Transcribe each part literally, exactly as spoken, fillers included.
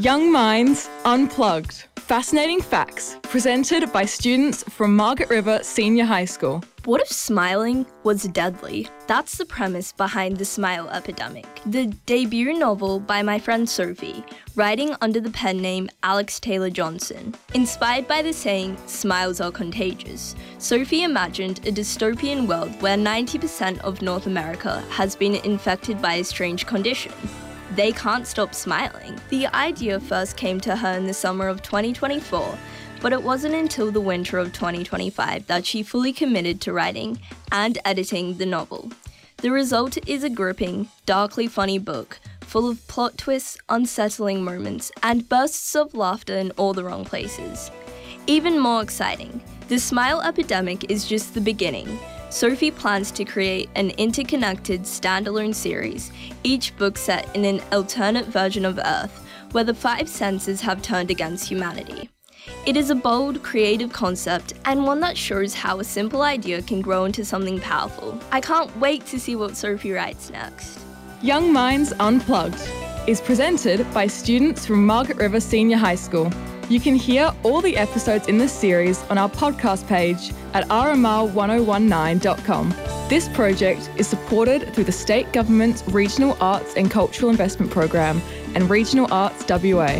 Young Minds Unplugged. Fascinating facts presented by students from Margaret River Senior High School. What if smiling was deadly? That's the premise behind The Smile Epidemic, the debut novel by my friend Sophie, writing under the pen name Alex Taylor Johnson. Inspired by the saying, smiles are contagious, Sophie imagined a dystopian world where ninety percent of North America has been infected by a strange condition. They can't stop smiling. The idea first came to her in the summer of twenty twenty-four, but it wasn't until the winter of twenty twenty-five that she fully committed to writing and editing the novel. The result is a gripping, darkly funny book, full of plot twists, unsettling moments, and bursts of laughter in all the wrong places. Even more exciting, The Smile Epidemic is just the beginning. Sophie plans to create an interconnected, standalone series, each book set in an alternate version of Earth, where the five senses have turned against humanity. It is a bold, creative concept, and one that shows how a simple idea can grow into something powerful. I can't wait to see what Sophie writes next. Young Minds Unplugged is presented by students from Margaret River Senior High School. You can hear all the episodes in this series on our podcast page at r m r one oh one nine dot com. This project is supported through the State Government's Regional Arts and Cultural Investment Program and Regional Arts W A.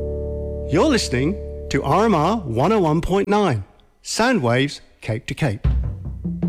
You're listening to R M R one oh one point nine, Sound Waves Cape to Cape.